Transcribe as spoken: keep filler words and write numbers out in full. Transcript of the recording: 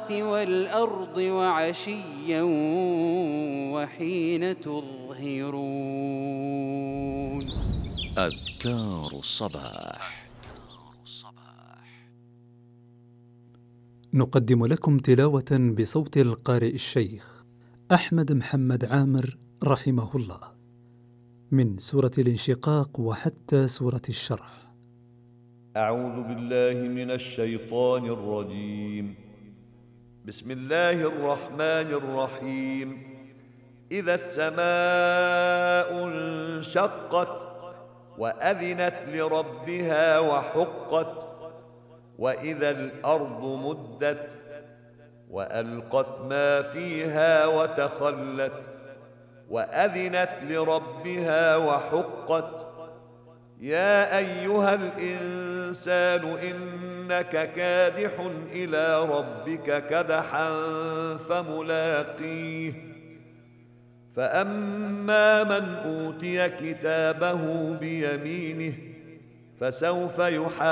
السماوات والأرض وعشيا وحين تظهرون. أذكار الصباح. نقدم لكم تلاوة بصوت القارئ الشيخ أحمد محمد عامر رحمه الله من سورة الانشقاق وحتى سورة الشرح. أعوذ بالله من الشيطان الرجيم. بسم الله الرحمن الرحيم. إذا السماء انشقت وأذنت لربها وحقت وإذا الأرض مدت وألقت ما فيها وتخلت وأذنت لربها وحقت. يا أيها الإنسان إنك كادح إلى ربك كدحا فملاقيه. فأما من أوتي كتابه بيمينه فسوف يحاسب